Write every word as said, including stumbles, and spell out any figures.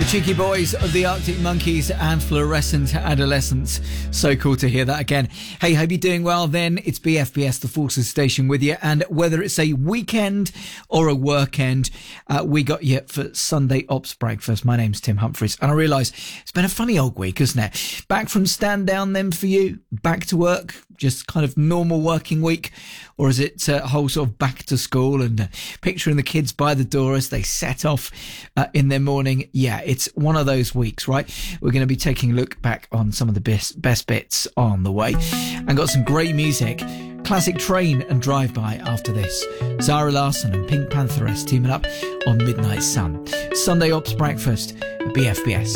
Cheeky Boys of the Arctic Monkeys and Fluorescent Adolescents. So cool to hear that again. Hey, hope you're doing well then. It's B F B S, the Forces Station with you. And whether it's a weekend or a workend, uh, we got you for Sunday Ops Breakfast. My name's Tim Humphries. And I realise it's been a funny old week, isn't it? Back from stand down then for you, back to work, just kind of normal working week. Or is it a whole sort of back to school and uh, picturing the kids by the door as they set off uh, in their morning? Yeah, it's one of those weeks, right? We're going to be taking a look back on some of the best, best bits on the way and got some great music. Classic Train and Drive By after this. Zara Larsson and Pink Pantheress teaming up on Midnight Sun. Sunday Ops Breakfast at B F B S.